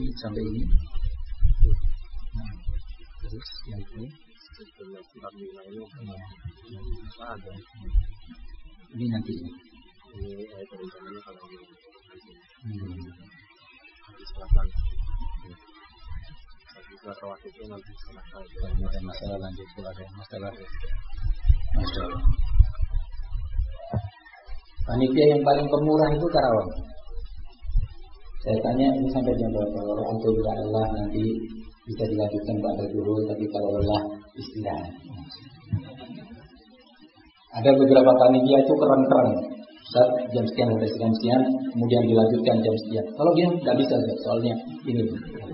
sampai ini. Nah, terus yang ini. Ini nanti. Ini rencananya kalau ini selatan. Setelah itu nanti selesai. Ada masalah lanjut, ada masalah. Masya Allah. Panitia yang paling pemurah itu Karawang. Saya tanya ini sampai jam berapa? Kalau untuk Allah nanti bisa dilanjutkan pada dulu, tapi kalau lelah istirahat. Ada beberapa panitia itu keren-keren. Ustaz, jam sekian sampai jam sekian, kemudian dilanjutkan jam sekian. Kalau dia nggak bisa, soalnya ini